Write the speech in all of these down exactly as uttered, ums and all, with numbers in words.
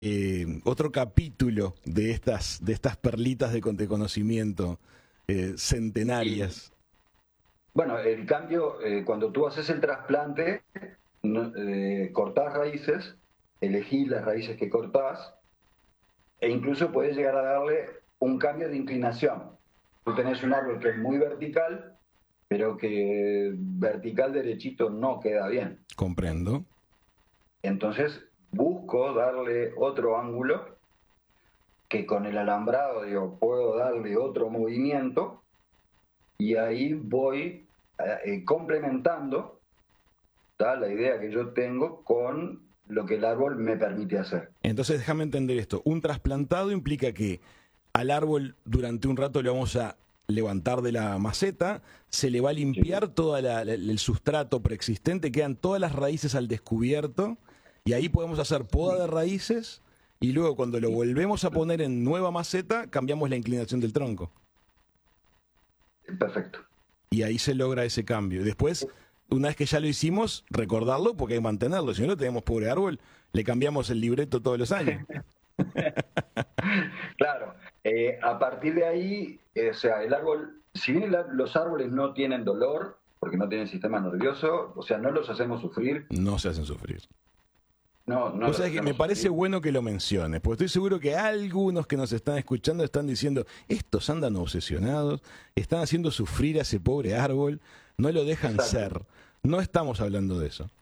eh, otro capítulo de estas, de estas perlitas de, con- de conocimiento eh, centenarias. Bueno, el cambio, eh, cuando tú haces el trasplante, no- eh, cortás raíces, elegís las raíces que cortás, e incluso puedes llegar a darle un cambio de inclinación. Tú tenés un árbol que es muy vertical, pero que vertical derechito no queda bien. Comprendo. Entonces busco darle otro ángulo, que con el alambrado, digo, puedo darle otro movimiento, y ahí voy eh, eh, complementando, ¿tá?, la idea que yo tengo con lo que el árbol me permite hacer. Entonces déjame entender esto. Un trasplantado implica que al árbol durante un rato le vamos a levantar de la maceta, se le va a limpiar Sí. todo el sustrato preexistente, quedan todas las raíces al descubierto y ahí podemos hacer poda de raíces y luego cuando lo volvemos a poner en nueva maceta cambiamos la inclinación del tronco Perfecto. y ahí se logra ese cambio. Después, una vez que ya lo hicimos, recordarlo porque hay que mantenerlo, si no, no tenemos pobre árbol, le cambiamos el libreto todos los años. Claro, eh, a partir de ahí, eh, o sea, el árbol, si bien el, los árboles no tienen dolor, porque no tienen sistema nervioso, o sea, no los hacemos sufrir, No se hacen sufrir. no, no O los sea, que me hacemos parece sufrir. bueno que lo menciones, porque estoy seguro que algunos que nos están escuchando están diciendo, estos andan obsesionados, están haciendo sufrir a ese pobre árbol, no lo dejan Exacto. ser. No estamos hablando de eso.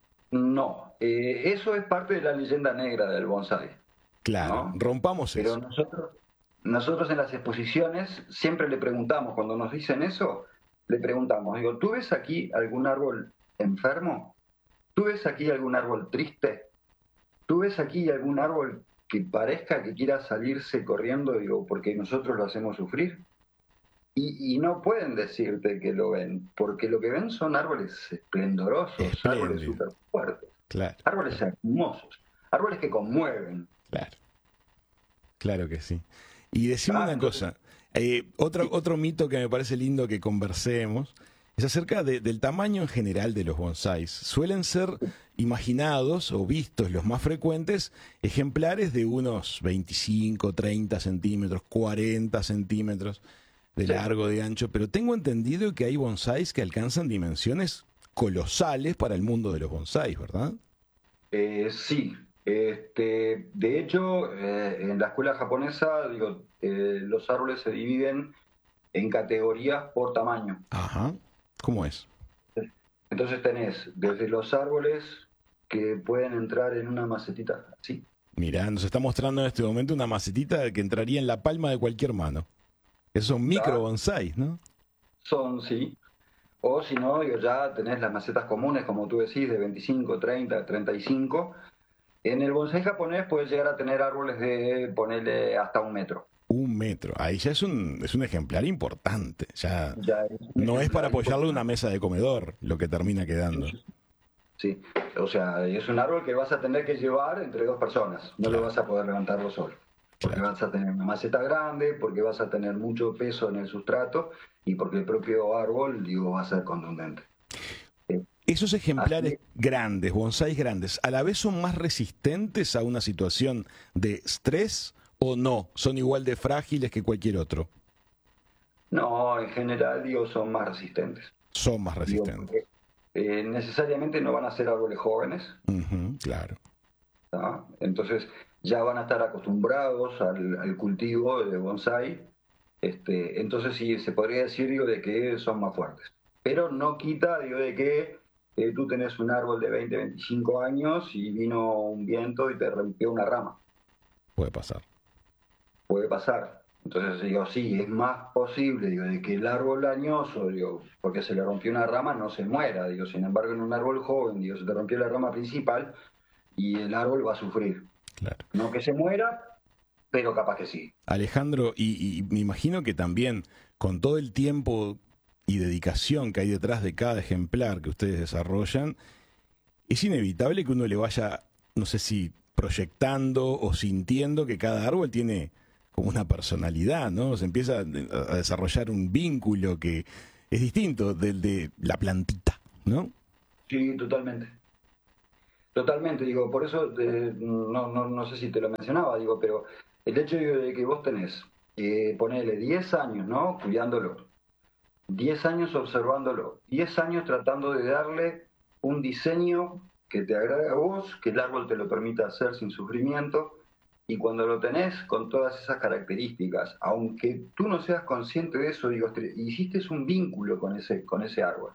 No, eh, eso es parte de la leyenda negra del bonsái, Claro, ¿no? rompamos Pero eso. nosotros, nosotros en las exposiciones siempre le preguntamos, cuando nos dicen eso, le preguntamos, digo, ¿tú ves aquí algún árbol enfermo? ¿Tú ves aquí algún árbol triste? ¿Tú ves aquí algún árbol que parezca que quiera salirse corriendo, digo, porque nosotros lo hacemos sufrir? Y, y no pueden decirte que lo ven, porque lo que ven son árboles esplendorosos, árboles Espléndido. súper fuertes, Claro, árboles claro, hermosos, árboles que conmueven. claro, claro que sí. Y decime Ah, una entonces, cosa, eh, otro, sí, otro mito que me parece lindo que conversemos es acerca de- del tamaño en general de los bonsáis. Suelen ser imaginados o vistos los más frecuentes ejemplares de unos veinticinco, treinta centímetros, cuarenta centímetros de sí. largo, de ancho, pero tengo entendido que hay bonsáis que alcanzan dimensiones colosales para el mundo de los bonsáis, ¿verdad? Eh, sí. Este, de hecho, eh, en la escuela japonesa, digo, eh, los árboles se dividen en categorías por tamaño. Ajá, ¿cómo es? Entonces tenés desde los árboles que pueden entrar en una macetita así. Mirá, nos está mostrando en este momento una macetita que entraría en la palma de cualquier mano. Esos son micro ¿Tá? bonsáis, ¿no? Son, sí. O si no, digo, ya tenés las macetas comunes, como tú decís, de veinticinco, treinta, treinta y cinco. En el bonsái japonés puedes llegar a tener árboles de, ponerle hasta un metro. Un metro. Ahí ya es un, es un ejemplar importante. Ya Ya es un no es para ejemplar apoyarle una importante. mesa de comedor lo que termina Sí, quedando. sí, sí. O sea, es un árbol que vas a tener que llevar entre dos personas. No lo Claro, vas a poder levantarlo solo. Porque claro. vas a tener una maceta grande, porque vas a tener mucho peso en el sustrato y porque el propio árbol, digo, va a ser contundente. Eh, Esos ejemplares Así, grandes, bonsáis grandes, ¿a la vez son más resistentes a una situación de estrés o no? ¿Son igual de frágiles que cualquier otro? no, en general, digo, son más resistentes. Son más Digo, resistentes. porque eh, necesariamente no van a ser árboles jóvenes, Ujú, claro. ¿tá? Entonces ya van a estar acostumbrados al, al cultivo de bonsái. Este, entonces sí, se podría decir, digo, de que son más fuertes. Pero no quita, digo, de que eh, tú tenés un árbol de veinte, veinticinco años y vino un viento y te rompió una rama. Puede pasar. Puede pasar. Entonces digo, sí, es más posible, digo, de que el árbol dañoso, digo, porque se le rompió una rama, no se muera. Digo, sin embargo, en un árbol joven, digo, se te rompió la rama principal y el árbol va a sufrir. Claro. No que se muera, pero capaz que sí. Alejandro, y, y me imagino que también con todo el tiempo y dedicación que hay detrás de cada ejemplar que ustedes desarrollan, es inevitable que uno le vaya, no sé si proyectando o sintiendo que cada árbol tiene como una personalidad, ¿no? Se empieza a desarrollar un vínculo que es distinto del de la plantita, ¿no? Sí, totalmente. Totalmente, digo, por eso eh, no, no, no sé si te lo mencionaba, digo, pero el hecho de que vos tenés, eh, ponele diez años, ¿no? Cuidándolo, diez años observándolo, diez años tratando de darle un diseño que te agrade a vos, que el árbol te lo permita hacer sin sufrimiento, y cuando lo tenés con todas esas características, aunque tú no seas consciente de eso, digo, te- hiciste un vínculo con ese, con ese árbol.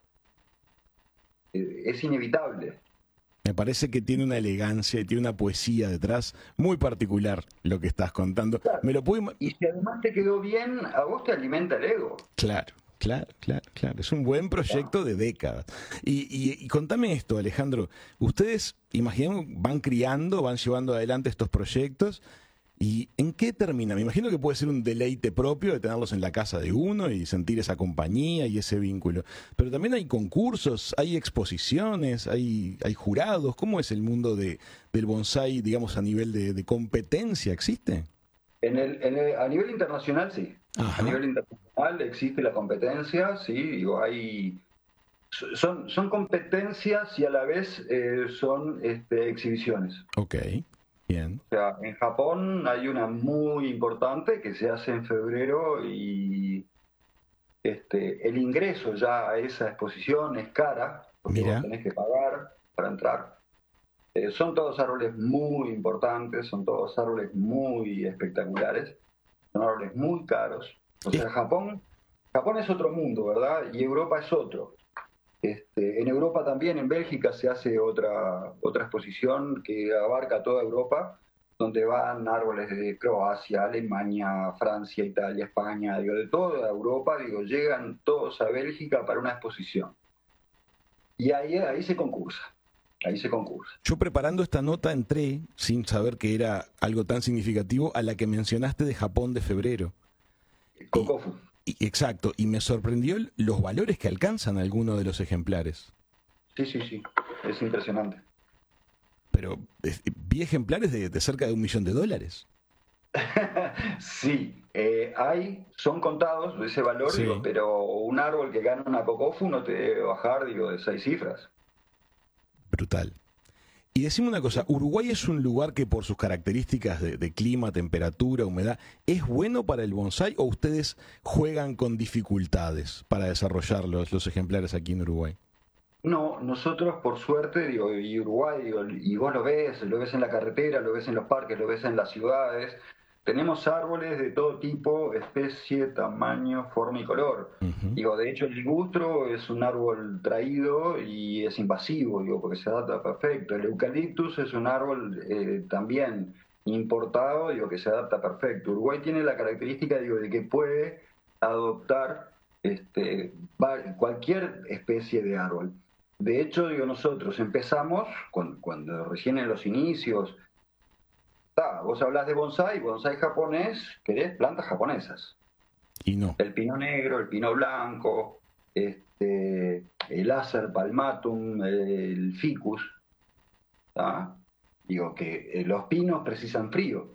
Eh, es inevitable. Me parece que tiene una elegancia y tiene una poesía detrás muy particular lo que estás contando. Claro. Me lo puedo ima- Y si además te quedó bien, a vos te alimenta el ego. Claro, claro, claro, claro. Es un buen proyecto de décadas. Y, y- y contame esto, Alejandro. Ustedes, imaginemos, van criando, van llevando adelante estos proyectos. ¿Y en qué termina? Me imagino que puede ser un deleite propio de tenerlos en la casa de uno y sentir esa compañía y ese vínculo. Pero también hay concursos, hay exposiciones, hay, hay jurados. ¿Cómo es el mundo de, del bonsái, digamos, a nivel de, de competencia? ¿Existe? En el, en el- a nivel internacional, sí. A Ajá, nivel internacional existe la competencia, sí, digo, hay... Son, son competencias y a la vez eh, son este, exhibiciones. ok, bien. O sea, en Japón hay una muy importante que se hace en febrero y este, el ingreso ya a esa exposición es cara, porque vos Mira, tenés que pagar para entrar. Eh, son todos árboles muy importantes, son todos árboles muy espectaculares, son árboles muy caros. O es- sea, Japón, Japón es otro mundo, ¿verdad? Y Europa es otro. Este, en Europa también, en Bélgica, se hace otra, otra exposición que abarca toda Europa, donde van árboles de Croacia, Alemania, Francia, Italia, España, digo, de toda Europa, digo, llegan todos a Bélgica para una exposición. Y ahí, ahí se concursa, ahí se concursa. yo preparando esta nota entré, sin saber que era algo tan significativo, a la que mencionaste de Japón de febrero. Y, Kokofu. y- exacto, y me sorprendió el- los valores que alcanzan algunos de los ejemplares. Sí, sí, sí, es impresionante. Pero eh, vi ejemplares de, de cerca de un millón de dólares. Sí, eh, hay, son contados de ese valor, digo, Sí. pero un árbol que gana una Kokofu no te debe bajar, digo, de seis cifras. Brutal. Y decime una cosa, ¿Uruguay es un lugar que por sus características de, de clima, temperatura, humedad, es bueno para el bonsái o ustedes juegan con dificultades para desarrollar los, los ejemplares aquí en Uruguay? No, nosotros por suerte, digo, y Uruguay, digo, y vos lo ves, lo ves en la carretera, lo ves en los parques, lo ves en las ciudades, tenemos árboles de todo tipo, especie, tamaño, forma y color. Ujú. Digo, de hecho el ligustro es un árbol traído y es invasivo, digo, porque se adapta perfecto. El eucaliptus es un árbol eh, también importado, digo, que se adapta perfecto. Uruguay tiene la característica, digo, de que puede adoptar este, va- cualquier especie de árbol. De hecho, digo, nosotros empezamos, cuando, cuando recién en los inicios, ta, vos hablas de bonsái, bonsái japonés, querés plantas japonesas. Y no, El pino negro, el pino blanco, este, el Acer palmatum, el ficus. ¿Tá? Digo que eh, los pinos precisan frío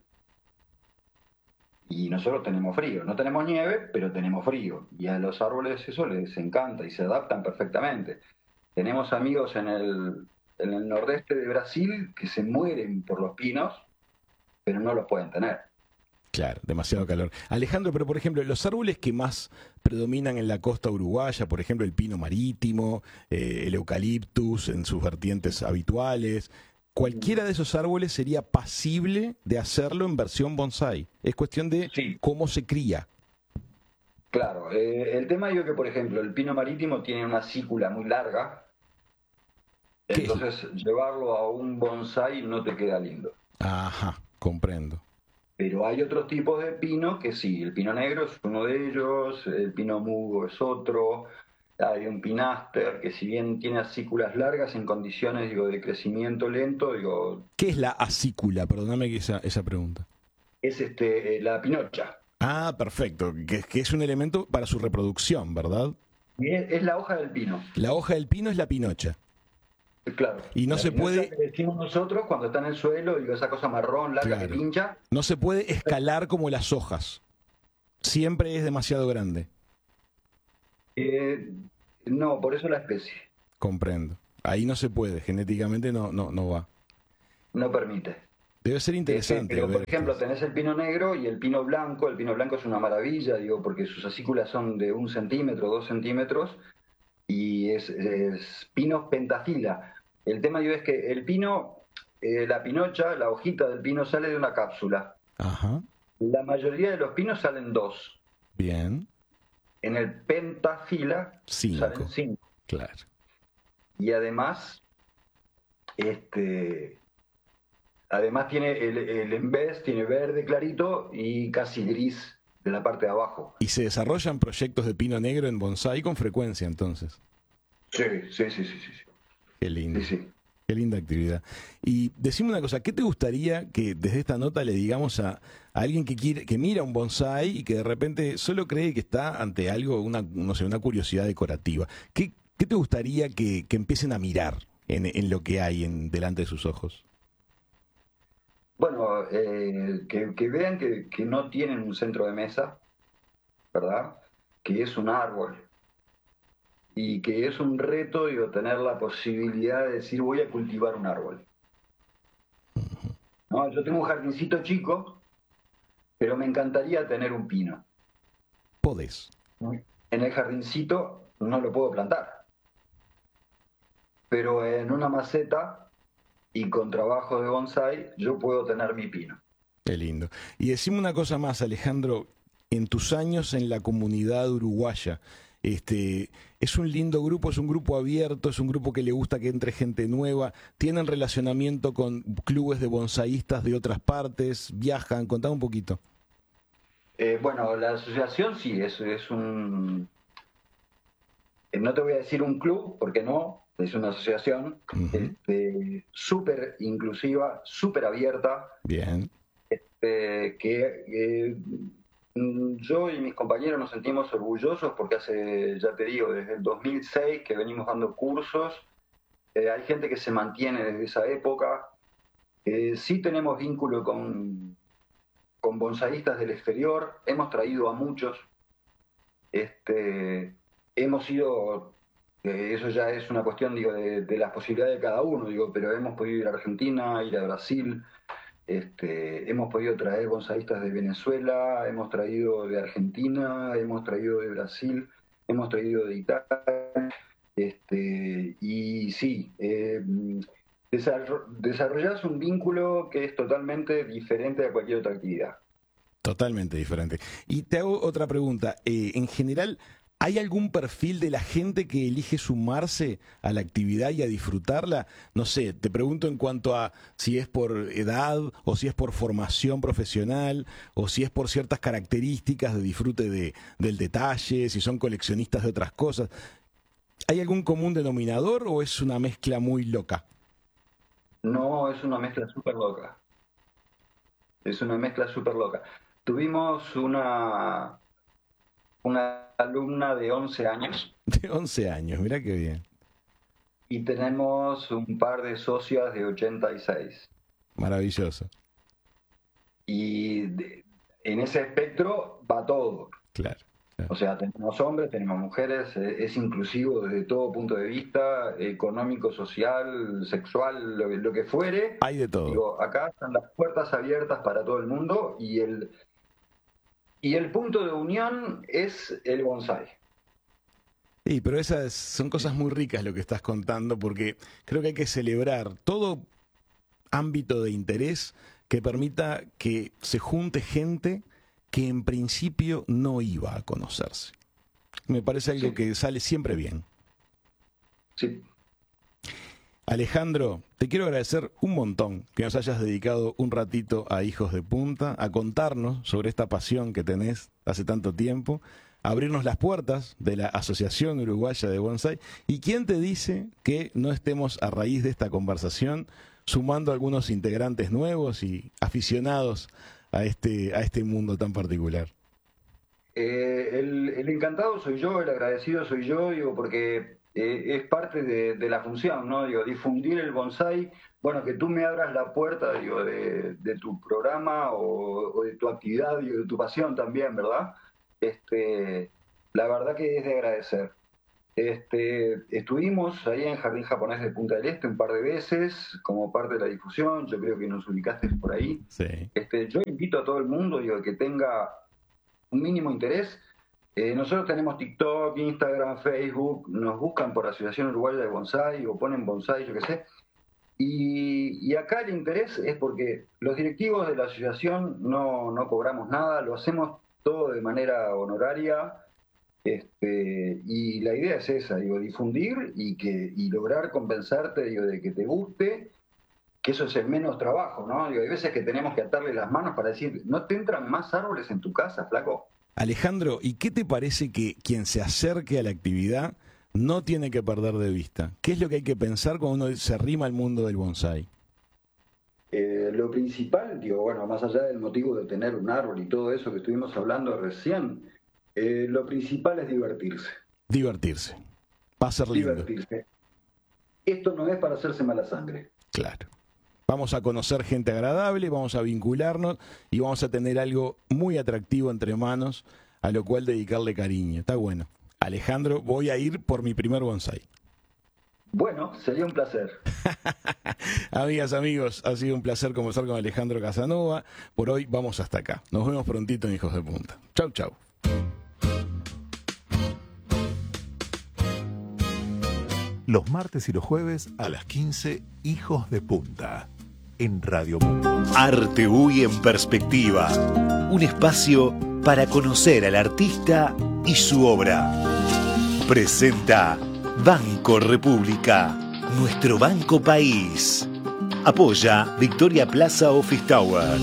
y nosotros tenemos frío. No tenemos nieve, pero tenemos frío. Y a los árboles eso les encanta y se adaptan perfectamente. Tenemos amigos en el, en el nordeste de Brasil que se mueren por los pinos, pero no los pueden tener. claro, demasiado calor. Alejandro, pero por ejemplo, los árboles que más predominan en la costa uruguaya, por ejemplo, el pino marítimo, eh, el eucaliptus en sus vertientes habituales, cualquiera de esos árboles sería pasible de hacerlo en versión bonsái. Es cuestión de Sí, cómo se cría. claro. Eh, el tema yo que, por ejemplo, el pino marítimo tiene una cícula muy larga, ¿Qué es? entonces llevarlo a un bonsái no te queda lindo. Ajá, comprendo. Pero hay otros tipos de pino que sí, el pino negro es uno de ellos, el pino mugo es otro, hay un pinaster que si bien tiene acículas largas en condiciones digo, de crecimiento lento, digo, ¿Qué es la acícula? Perdóname que esa, esa pregunta. es este, eh, la pinocha. Ah, perfecto, que, que es un elemento para su reproducción, ¿verdad? Y Es, es la hoja del pino, La hoja del pino es la pinocha. claro. Y no La se pinocha puede, que decimos nosotros cuando está en el suelo, digo, esa cosa marrón larga que claro, pincha, no se puede escalar como las hojas. Siempre es demasiado grande. eh, no, por eso la especie. Comprendo. Ahí no se puede, genéticamente no, no, no va. no permite. Debe ser interesante. Este, pero, por ver ejemplo, estas. tenés el pino negro y el pino blanco. El pino blanco es una maravilla, digo, porque sus acículas son de un centímetro, dos centímetros, y es, es pino pentafila. El tema, digo, es que el pino, eh, la pinocha, la hojita del pino sale de una cápsula. Ajá. La mayoría de los pinos salen dos. Bien. En el pentafila Cinco. salen cinco. Claro. Y además, este, además tiene el, el embés, tiene verde clarito y casi gris de la parte de abajo. ¿Y se desarrollan proyectos de pino negro en bonsái con frecuencia entonces? Sí, sí, sí, sí, sí. Qué lindo. Sí, sí. Qué linda actividad. Y decime una cosa, ¿qué te gustaría que desde esta nota le digamos a, a alguien que quiere, que mira un bonsái y que de repente solo cree que está ante algo, una, no sé, una curiosidad decorativa? ¿Qué, qué te gustaría que, que empiecen a mirar en, en lo que hay en, delante de sus ojos? Bueno, eh, que, que vean que, que no tienen un centro de mesa, ¿verdad? Que es un árbol. Y que es un reto, digo, tener la posibilidad de decir voy a cultivar un árbol. ¿No? Yo tengo un jardincito chico, pero me encantaría tener un pino. Podés. En el jardincito no lo puedo plantar, pero en una maceta y con trabajo de bonsái yo puedo tener mi pino. Qué lindo. Y decime una cosa más, Alejandro, en tus años en la comunidad uruguaya, este, es un lindo grupo, es un grupo abierto, es un grupo que le gusta que entre gente nueva, tienen relacionamiento con clubes de bonsaístas de otras partes, viajan, contame un poquito. Eh, bueno, la asociación sí, es, es un... No te voy a decir un club, porque no, es una asociación Uh-huh. este, súper inclusiva, súper abierta. Bien. Este, que eh, yo y mis compañeros nos sentimos orgullosos porque hace, ya te digo, desde el dos mil seis que venimos dando cursos. Eh, hay gente que se mantiene desde esa época. Eh, sí tenemos vínculo con, con bonsaístas del exterior, hemos traído a muchos. Este, hemos ido, eh, eso ya es una cuestión, digo, de, de las posibilidades de cada uno, digo, pero hemos podido ir a Argentina, ir a Brasil, este, hemos podido traer bonsaístas de Venezuela, hemos traído de Argentina, hemos traído de Brasil, hemos traído de Italia, este, y sí, eh, desarrollas un vínculo que es totalmente diferente a cualquier otra actividad. Totalmente diferente. Y te hago otra pregunta. Eh, en general, ¿hay algún perfil de la gente que elige sumarse a la actividad y a disfrutarla? No sé, te pregunto en cuanto a si es por edad o si es por formación profesional o si es por ciertas características de disfrute de, del detalle, si son coleccionistas de otras cosas. ¿Hay algún común denominador o es una mezcla muy loca? No, es una mezcla súper loca. Es una mezcla súper loca. Tuvimos una, una alumna de once años. De once años, mirá qué bien. Y tenemos un par de socias de ochenta y seis. Maravilloso. Y de, en ese espectro va todo. Claro, claro. O sea, tenemos hombres, tenemos mujeres, es inclusivo desde todo punto de vista, económico, social, sexual, lo, lo que fuere. Hay de todo. Digo, acá están las puertas abiertas para todo el mundo y el, y el punto de unión es el bonsái. Sí, pero esas son cosas muy ricas lo que estás contando, porque creo que hay que celebrar todo ámbito de interés que permita que se junte gente que en principio no iba a conocerse. Me parece algo Sí. que sale siempre bien. Sí. Alejandro, te quiero agradecer un montón que nos hayas dedicado un ratito a Hijos de Punta, a contarnos sobre esta pasión que tenés hace tanto tiempo, a abrirnos las puertas de la Asociación Uruguaya de Bonsái. ¿Y quién te dice que no estemos a raíz de esta conversación sumando algunos integrantes nuevos y aficionados a este, a este mundo tan particular? Eh, el, el encantado soy yo, el agradecido soy yo, digo, porque eh, es parte de, de la función, ¿no? Digo, difundir el bonsái, bueno, que tú me abras la puerta, digo, de, de tu programa o, o de tu actividad, digo, de tu pasión también, ¿verdad? Este, la verdad que es de agradecer. Este, estuvimos ahí en Jardín Japonés de Punta del Este un par de veces como parte de la difusión, yo creo que nos ubicaste por ahí. Sí. Este, yo invito a todo el mundo, digo, que tenga un mínimo interés. Eh, nosotros tenemos TikTok, Instagram, Facebook, nos buscan por Asociación Uruguaya de Bonsai o ponen bonsai, yo qué sé. Y, y acá el interés es porque los directivos de la asociación no, no cobramos nada, lo hacemos todo de manera honoraria. Este, y la idea es esa, digo, difundir y, que, y lograr convencerte, digo, de que te guste, que eso es el menos trabajo, ¿no? Digo, hay veces que tenemos que atarle las manos para decir, ¿no te entran más árboles en tu casa, flaco? Alejandro, ¿y qué te parece que quien se acerque a la actividad no tiene que perder de vista? ¿Qué es lo que hay que pensar cuando uno se arrima al mundo del bonsai? Eh, lo principal, digo, bueno, más allá del motivo de tener un árbol y todo eso que estuvimos hablando recién, eh, lo principal es divertirse. Divertirse. Va a ser lindo. Divertirse. Esto no es para hacerse mala sangre. Claro. Vamos a conocer gente agradable, vamos a vincularnos y vamos a tener algo muy atractivo entre manos, a lo cual dedicarle cariño. Está bueno. Alejandro, voy a ir por mi primer bonsai. Bueno, sería un placer. Amigas, amigos, ha sido un placer conversar con Alejandro Casanova. Por hoy vamos hasta acá. Nos vemos prontito en Hijos de Punta. Chau, chau. Los martes y los jueves a las quince, Hijos de Punta, en Radio Mundo. Arte U Y en Perspectiva, un espacio para conocer al artista y su obra. Presenta Banco República, nuestro banco país. Apoya Victoria Plaza Office Tower.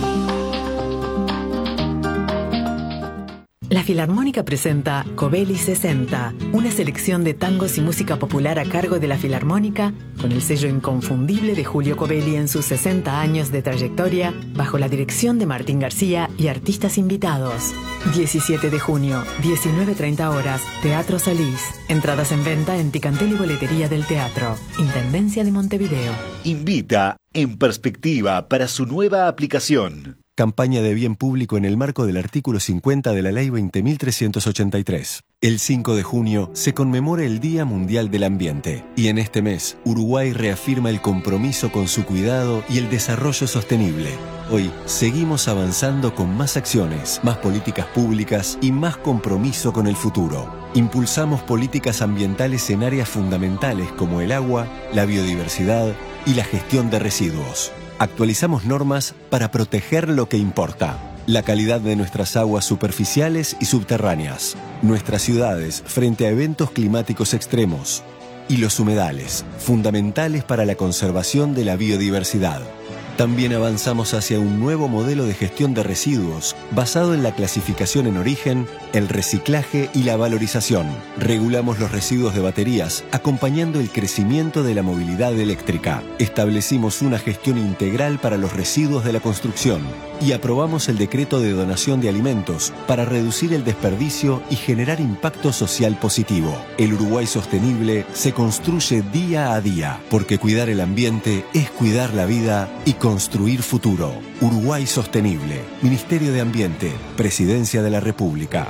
La Filarmónica presenta Covelli sesenta, una selección de tangos y música popular a cargo de la Filarmónica, con el sello inconfundible de Julio Covelli en sus sesenta años de trayectoria, bajo la dirección de Martín García y artistas invitados. diecisiete de junio, diecinueve treinta horas, Teatro Solís. Entradas en venta en Ticantel y Boletería del Teatro. Intendencia de Montevideo. Invita En Perspectiva para su nueva aplicación. Campaña de bien público en el marco del artículo cincuenta de la Ley veinte mil trescientos ochenta y tres. El cinco de junio se conmemora el Día Mundial del Ambiente y en este mes Uruguay reafirma el compromiso con su cuidado y el desarrollo sostenible. Hoy seguimos avanzando con más acciones, más políticas públicas y más compromiso con el futuro. Impulsamos políticas ambientales en áreas fundamentales como el agua, la biodiversidad y la gestión de residuos. Actualizamos normas para proteger lo que importa: la calidad de nuestras aguas superficiales y subterráneas, nuestras ciudades frente a eventos climáticos extremos y los humedales, fundamentales para la conservación de la biodiversidad. También avanzamos hacia un nuevo modelo de gestión de residuos basado en la clasificación en origen, el reciclaje y la valorización. Regulamos los residuos de baterías, acompañando el crecimiento de la movilidad eléctrica. Establecimos una gestión integral para los residuos de la construcción y aprobamos el decreto de donación de alimentos para reducir el desperdicio y generar impacto social positivo. El Uruguay sostenible se construye día a día, porque cuidar el ambiente es cuidar la vida y construir futuro. Uruguay Sostenible, Ministerio de Ambiente, Presidencia de la República.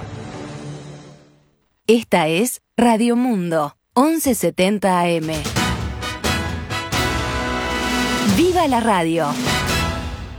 Esta es Radio Mundo, once setenta A M. ¡Viva la radio!